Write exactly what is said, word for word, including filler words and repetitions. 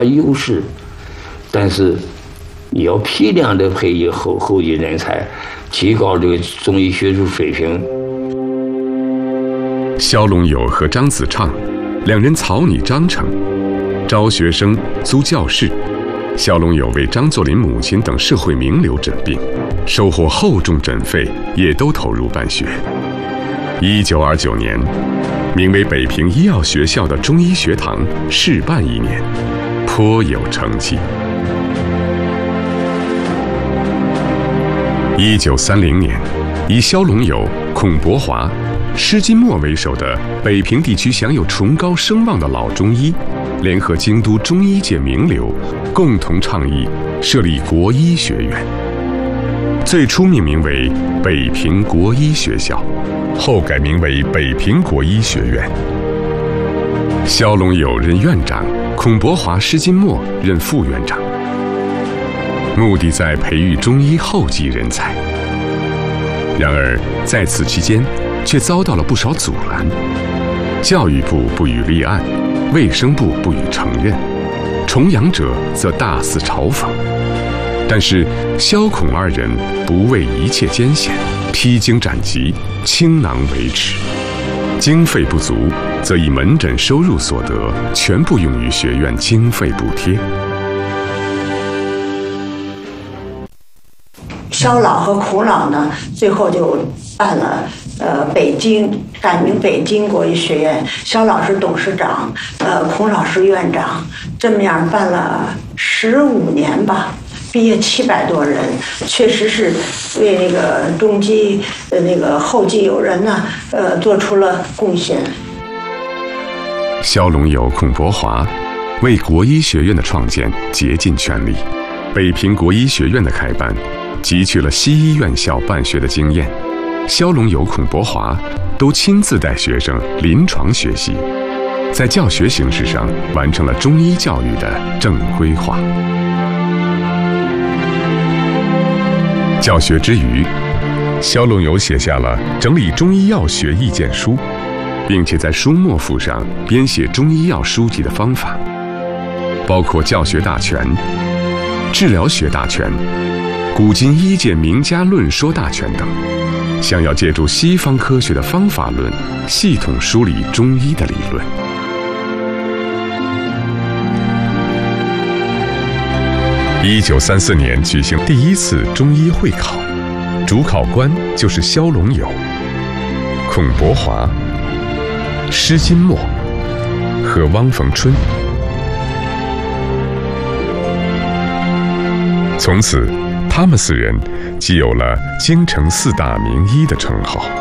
优势，但是你要批量的培育后后继人才，提高这个中医学术水平。 萧龙友和张子畅两人草拟章程，招学生、租教室。萧龙友为张作霖母亲等社会名流诊病，收获厚重诊费，也都投入办学。一九二九年，名为北平医药学校的中医学堂试办一年，颇有成绩。一九三零年，以萧龙友、孔伯华、施金墨为首的北平地区享有崇高声望的老中医，联合京都中医界名流，共同倡议设立国医学院。最初命名为北平国医学校，后改名为北平国医学院。萧龙友任院长，孔伯华、施金墨任副院长，目的在培育中医后继人才。然而在此期间却遭到了不少阻拦，教育部不予立案，卫生部不予承认，重阳者则大肆嘲讽。但是萧孔二人不畏一切艰险，披荆斩棘，倾囊维持。经费不足，则以门诊收入所得全部用于学院经费补贴。 萧老和孔老呢，最后就办了呃北京改名北京国医学院，萧老是董事长，呃孔老是院长，这么样办了十五年吧，毕业七百多人，确实是为那个中医的那个后继有人呢，呃做出了贡献。 萧龙友、孔伯华为国医学院的创建竭尽全力，北平国医学院的开办汲取了西医院校办学的经验，萧龙友、孔伯华都亲自带学生临床学习，在教学形式上完成了中医教育的正规化。教学之余，萧龙友写下了整理中医药学意见书，并且在书末附上编写中医药书籍的方法，包括教学大全、治疗学大全、古今医界名家论说大全等，想要借助西方科学的方法论，系统梳理中医的理论。一九三四年举行第一次中医会考，主考官就是萧龙友、孔伯华、施金墨和汪逢春。从此他们四人既有了京城四大名医的称号。